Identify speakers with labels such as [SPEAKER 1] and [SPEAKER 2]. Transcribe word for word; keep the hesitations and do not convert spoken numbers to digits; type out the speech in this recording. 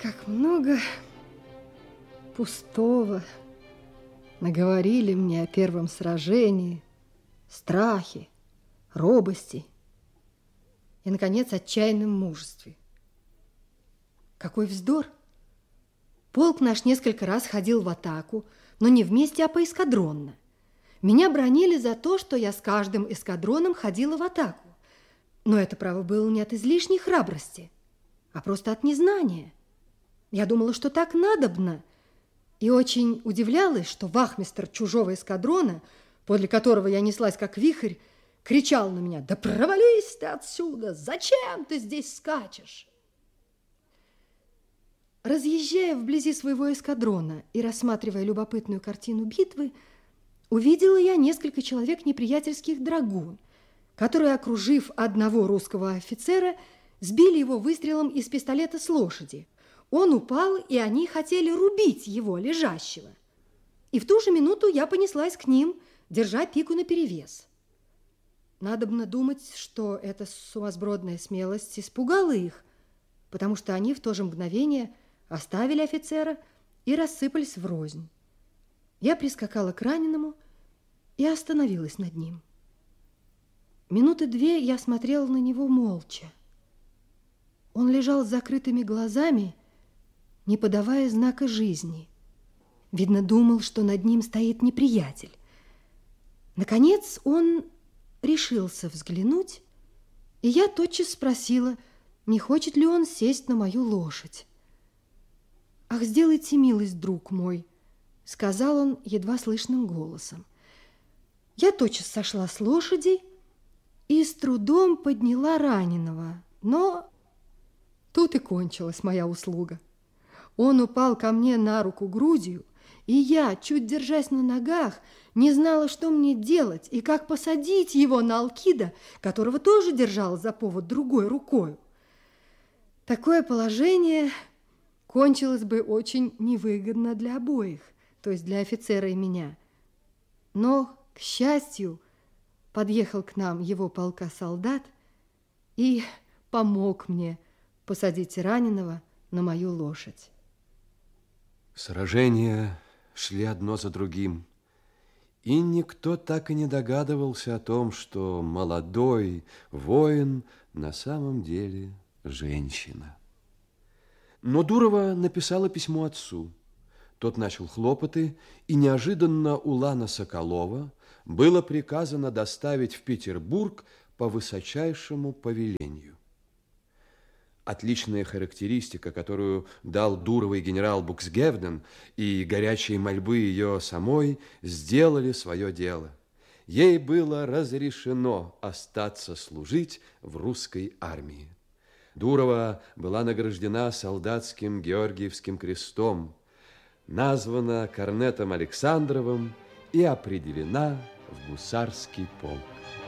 [SPEAKER 1] Как много пустого наговорили мне о первом сражении, страхе, робости и, наконец, отчаянном мужестве. Какой вздор! Полк наш несколько раз ходил в атаку, но не вместе, а поэскадронно. Меня бранили за то, что я с каждым эскадроном ходила в атаку. Но это, право, было не от излишней храбрости, а просто от незнания. Я думала, что так надобно, и очень удивлялась, что вахмистр чужого эскадрона, подле которого я неслась как вихрь, кричал на меня: «Да провались ты отсюда! Зачем ты здесь скачешь?» Разъезжая вблизи своего эскадрона и рассматривая любопытную картину битвы, увидела я несколько человек неприятельских драгун, которые, окружив одного русского офицера, сбили его выстрелом из пистолета с лошади. Он упал, и они хотели рубить его, лежащего. И в ту же минуту я понеслась к ним, держа пику наперевес. Надобно думать, что эта сумасбродная смелость испугала их, потому что они в то же мгновение оставили офицера и рассыпались врознь. Я прискакала к раненому и остановилась над ним. Минуты две я смотрела на него молча. Он лежал с закрытыми глазами, не подавая знака жизни. Видно, думал, что над ним стоит неприятель. Наконец он решился взглянуть, и я тотчас спросила, не хочет ли он сесть на мою лошадь. «Ах, сделайте милость, друг мой», — сказал он едва слышным голосом. Я тотчас сошла с лошади и с трудом подняла раненого, но тут и кончилась моя услуга. Он упал ко мне на руку грудью, и я, чуть держась на ногах, не знала, что мне делать и как посадить его на Алкида, которого тоже держал за повод другой рукою. Такое положение кончилось бы очень невыгодно для обоих, то есть для офицера и меня. Но, к счастью, подъехал к нам его полка солдат и помог мне посадить раненого на мою лошадь.
[SPEAKER 2] Сражения шли одно за другим, и никто так и не догадывался о том, что молодой воин на самом деле женщина. Но Дурова написала письмо отцу. Тот начал хлопоты, и неожиданно у Лана Соколова было приказано доставить в Петербург по высочайшему повелению. Отличная характеристика, которую дал Дуровой генерал Буксгевден, и горячие мольбы ее самой сделали свое дело. Ей было разрешено остаться служить в русской армии. Дурова была награждена солдатским Георгиевским крестом, названа корнетом Александровым и определена в гусарский полк.